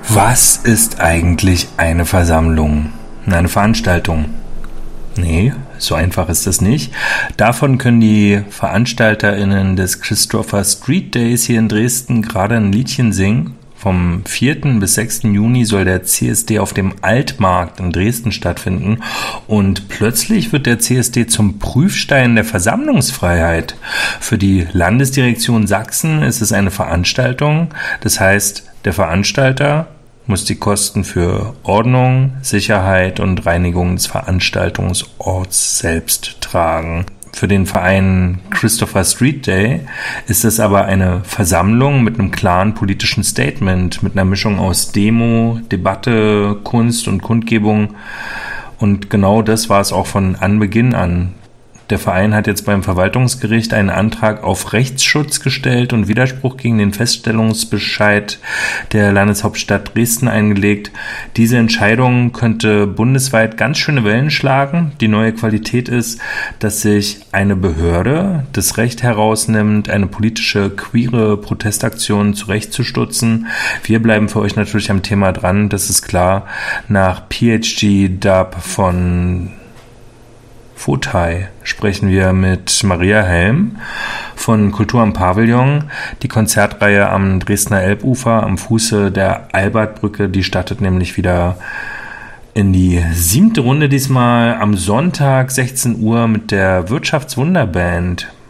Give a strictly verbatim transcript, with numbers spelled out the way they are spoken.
Was ist eigentlich eine Versammlung? Eine Veranstaltung? Nee, so einfach ist es nicht. Davon können die VeranstalterInnen des Christopher Street Days hier in Dresden gerade ein Liedchen singen. Vom vierten bis sechsten Juni soll der C S D auf dem Altmarkt in Dresden stattfinden und plötzlich wird der C S D zum Prüfstein der Versammlungsfreiheit. Für die Landesdirektion Sachsen ist es eine Veranstaltung, das heißt, der Veranstalter muss die Kosten für Ordnung, Sicherheit und Reinigung des Veranstaltungsorts selbst tragen. Für den Verein Christopher Street Day ist es aber eine Versammlung mit einem klaren politischen Statement, mit einer Mischung aus Demo, Debatte, Kunst und Kundgebung. Und genau das war es auch von Anbeginn an. Der Verein hat jetzt beim Verwaltungsgericht einen Antrag auf Rechtsschutz gestellt und Widerspruch gegen den Feststellungsbescheid der Landeshauptstadt Dresden eingelegt. Diese Entscheidung könnte bundesweit ganz schöne Wellen schlagen. Die neue Qualität ist, dass sich eine Behörde das Recht herausnimmt, eine politische, queere Protestaktion zurechtzustutzen. Wir bleiben für euch natürlich am Thema dran, das ist klar. Nach P H G Dub von Fotai sprechen wir mit Maria Helm von Kultur am Pavillon. Die Konzertreihe am Dresdner Elbufer am Fuße der Albertbrücke, die startet nämlich wieder in die siebte Runde diesmal am Sonntag sechzehn Uhr mit der Wirtschaftswunderband.